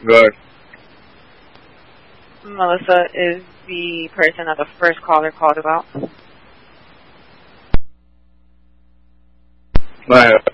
Good. Melissa is the person that the first caller called about. Right.